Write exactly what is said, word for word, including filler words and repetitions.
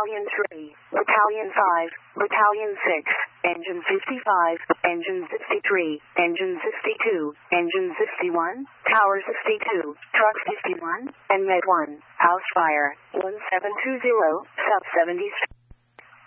Battalion three, Battalion five, Battalion six, Engine fifty-five, Engine fifty-three, Engine fifty-two, Engine fifty-one, Tower fifty-two, Truck fifty-one, and Med one. House fire, one seven two zero, South seventieth